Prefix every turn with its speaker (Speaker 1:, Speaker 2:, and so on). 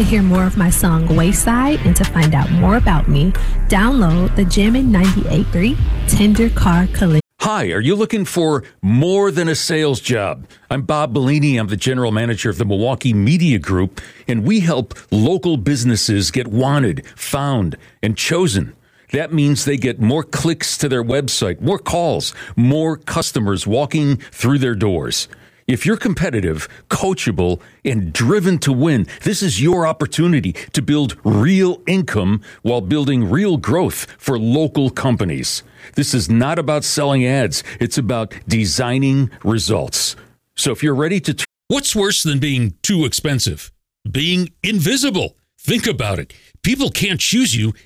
Speaker 1: To hear more of my song Wayside and to find out more about me, download the Jammin' 98.3 Tender Car Collision.
Speaker 2: Hi, are you looking for more than a sales job? I'm Bob Bellini. I'm the general manager of the Milwaukee Media Group, and we help local businesses get wanted, found, and chosen. That means they get more clicks to their website, more calls, more customers walking through their doors. If you're competitive, coachable, and driven to win, this is your opportunity to build real income while building real growth for local companies. This is not about selling ads. It's about designing results. So if you're ready to...
Speaker 3: What's worse than being too expensive? Being invisible. Think about it. People can't choose you